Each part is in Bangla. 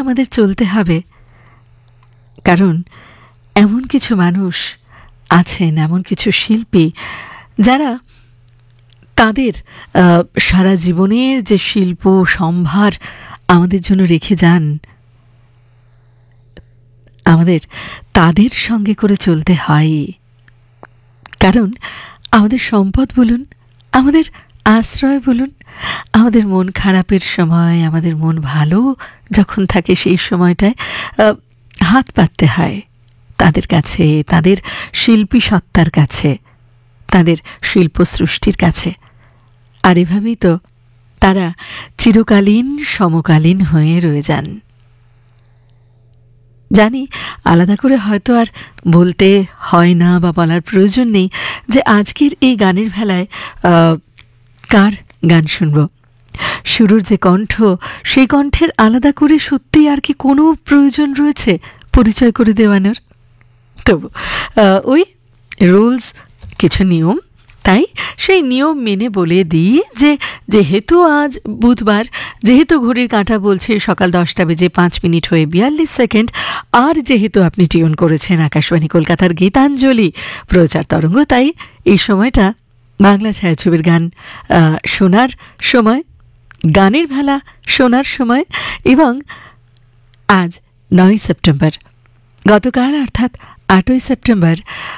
আমাদের চলতে হবে, কারণ এমন কিছু মানুষ আছেন, এমন কিছু শিল্পী যারা তাদের সারা জীবনের যে শিল্প সম্ভার আমাদের জন্য রেখে যান, আমাদের তাদের সঙ্গে করে চলতে হয়। কারণ আমাদের সম্পদ বলুন, আমাদের আশ্রয় বলুন, আমাদের মন খারাপের সময়, আমাদের মন ভালো যখন থাকে সেই সময়টায় হাত পাততে হয় তাদের কাছে, তাদের শিল্পী সত্তার কাছে, তাদের শিল্প সৃষ্টির কাছে। আর এভাবেই তো তারা চিরকালীন সমকালীন হয়ে রয়ে যান। জানি আলাদা করে হয়তো আর বলতে হয় না বা বলার প্রয়োজন নেই যে আজকের এই গানের ভেলায় কার গান শুনব। শুরুর যে কণ্ঠ, সেই কণ্ঠের আলাদা করে সত্যি আর কি কোনো প্রয়োজন রয়েছে পরিচয় করে দেওয়ানোর? তবু ওই রুলস, কিছু নিয়ম, তাই সেই নিয়ম মেনে বলে দিই যে যেহেতু আজ বুধবার, যেহেতু ঘড়ির কাঁটা বলছে সকাল 10:05 হয়ে 42 সেকেন্ড, আর যেহেতু আপনি টিউন করেছেন আকাশবাণী কলকাতার গীতাঞ্জলি প্রচার তরঙ্গ, তাই এই সময়টা বাংলা ছায়াছবির গান শোনার সময়, গানের ভেলা শোনার সময়। এবং আজ 9 সেপ্টেম্বর, গতকাল অর্থাৎ 8ই সেপ্টেম্বর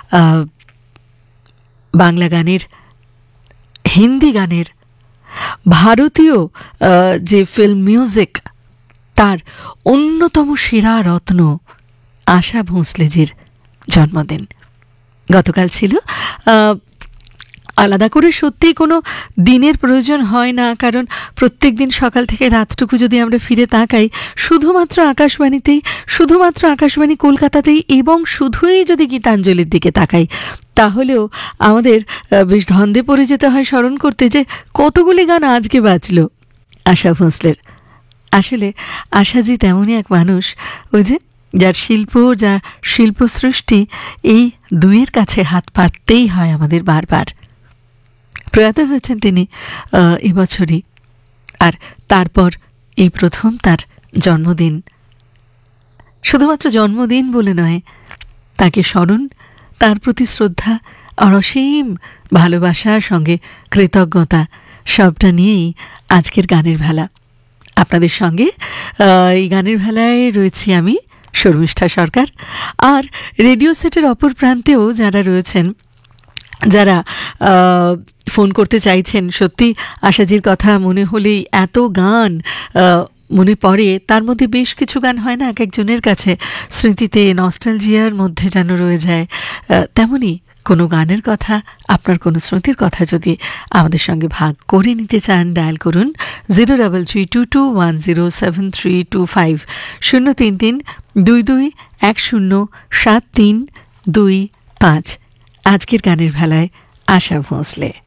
বাংলা গানের, হিন্দি গানের, ভারতীয় যে ফিল্ম মিউজিক, তার অন্যতম সেরা রত্ন আশা ভোঁসলেজির জন্মদিন। গতকাল ছিল। আলাদা করে সত্যিই কোনো দিনের প্রয়োজন হয় না, কারণ প্রত্যেক দিন সকাল থেকে রাতটুকু যদি আমরা ফিরে তাকাই শুধুমাত্র আকাশবাণীতেই, শুধুমাত্র আকাশবাণী কলকাতাতেই, এবং শুধুই যদি গীতাঞ্জলির দিকে তাকাই, তাহলেও আমাদের বেশ ধন্দে পড়ে যেতে হয় স্মরণ করতে যে কতগুলি গান আজকে বাজলো আশা ভোঁসলের। আসলে আশাজি তেমনই এক মানুষ, ওই যে যার শিল্প, যা শিল্প সৃষ্টি, এই দুইয়ের কাছে হাত পাততেই হয় আমাদের বারবার। প্রয়াত হয়েছেন তিনি এবছরই, আর তারপর এই প্রথম তার জন্মদিন। শুধুমাত্র জন্মদিন বলে নয়, তাকে স্মরণ, তার প্রতি শ্রদ্ধা আর অসীম ভালোবাসার সঙ্গে কৃতজ্ঞতা, সবটা নিয়েই আজকের গানের ভেলা। আপনাদের সঙ্গে এই গানের ভেলায় রয়েছি আমি, শর্মিষ্ঠা সরকার। আর রেডিও সেটের অপর প্রান্তেও যারা রয়েছেন, যারা ফোন করতে চাইছেন, সত্যি আশাজির কথা মনে হলেই এত গান মনে পড়ে। তার মধ্যে বেশ কিছু গান হয় না এক একজনের কাছে স্মৃতিতে, নস্টালজিয়ার মধ্যে যেন রয়ে যায়, তেমনি কোনো গানের কথা, আপনার কোনো স্মৃতির কথা যদি আমাদের সঙ্গে ভাগ করে নিতে চান, ডায়াল করুন 033221073250 03322107325। আজকের গানের ভেলায় আশা ভোঁসলে।